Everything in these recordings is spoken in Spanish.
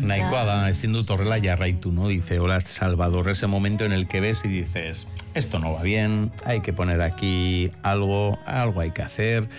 Nahikoa ezin dut horrela jarraitu, ¿no? Dice Olatz Salvador, ese momento en el que ves y dices, esto no va bien, hay que poner aquí algo hay que hacer.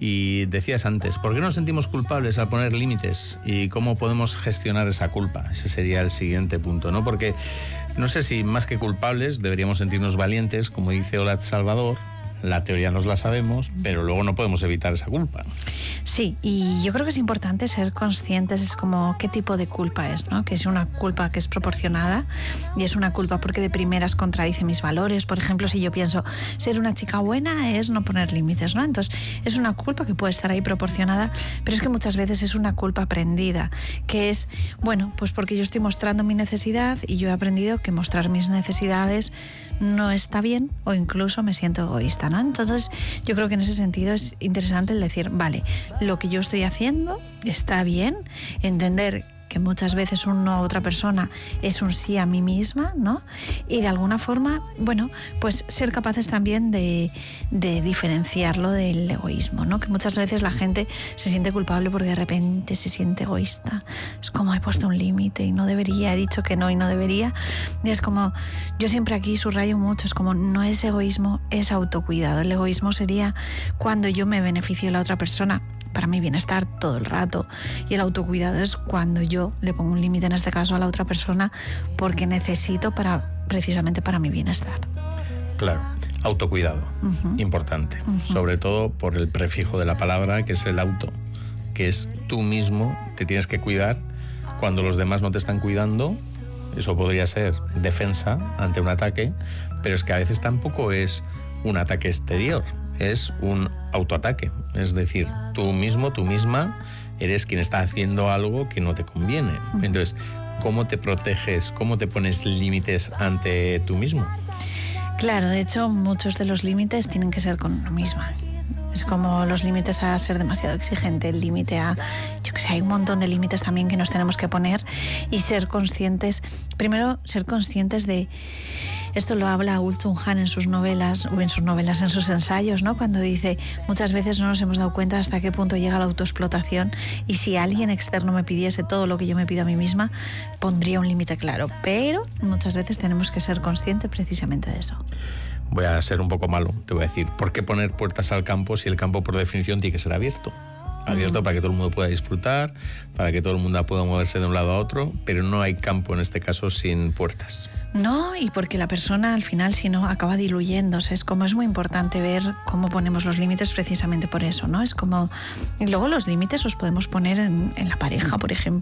Y decías antes, ¿por qué nos sentimos culpables al poner límites? ¿Y cómo podemos gestionar esa culpa? Ese sería el siguiente punto, ¿no? Porque no sé si más que culpables deberíamos sentirnos valientes, como dice Olatz Salvador. La teoría nos la sabemos, pero luego no podemos evitar esa culpa. Sí, y yo creo que es importante ser conscientes, es como qué tipo de culpa es, ¿no? Que es una culpa que es proporcionada y es una culpa porque de primeras contradice mis valores. Por ejemplo, si yo pienso ser una chica buena es no poner límites, ¿no? Entonces es una culpa que puede estar ahí proporcionada, pero es que muchas veces es una culpa aprendida, que es, bueno, pues porque yo estoy mostrando mi necesidad y yo he aprendido que mostrar mis necesidades no está bien o incluso me siento egoísta, ¿no? Entonces yo creo que en ese sentido es interesante el decir, vale, lo que yo estoy haciendo está bien, entender que muchas veces un no a otra persona es un sí a mí misma, ¿no? Y de alguna forma, bueno, pues ser capaces también de diferenciarlo del egoísmo, ¿no? Que muchas veces la gente se siente culpable porque de repente se siente egoísta. Es como he puesto un límite y no debería, he dicho que no y no debería. Y es como, yo siempre aquí subrayo mucho, es como no es egoísmo, es autocuidado. El egoísmo sería cuando yo me beneficio de la otra persona para mi bienestar todo el rato, y el autocuidado es cuando yo le pongo un límite, en este caso a la otra persona, porque necesito precisamente para mi bienestar. Claro, autocuidado, importante, sobre todo por el prefijo de la palabra, que es el auto, que es tú mismo te tienes que cuidar cuando los demás no te están cuidando. Eso podría ser defensa ante un ataque, pero es que a veces tampoco es un ataque exterior, es un autoataque. Es decir, tú mismo, tú misma, eres quien está haciendo algo que no te conviene. Entonces, ¿cómo te proteges? ¿Cómo te pones límites ante tú mismo? Claro, de hecho, muchos de los límites tienen que ser con uno misma. Es como los límites a ser demasiado exigente, el límite a, yo que sé, hay un montón de límites también que nos tenemos que poner y ser conscientes, primero ser conscientes de, esto lo habla Ullum Han en sus novelas, en sus ensayos, ¿no? Cuando dice, muchas veces no nos hemos dado cuenta hasta qué punto llega la autoexplotación y si alguien externo me pidiese todo lo que yo me pido a mí misma, pondría un límite claro, pero muchas veces tenemos que ser conscientes precisamente de eso. Voy a ser un poco malo, te voy a decir, ¿por qué poner puertas al campo si el campo por definición tiene que ser abierto? Abierto para que todo el mundo pueda disfrutar, para que todo el mundo pueda moverse de un lado a otro, pero no hay campo en este caso sin puertas. No, y porque la persona al final, si no, acaba diluyéndose. Es como, es muy importante ver cómo ponemos los límites precisamente por eso, ¿no? Es como, y luego los límites los podemos poner en la pareja, por ejemplo.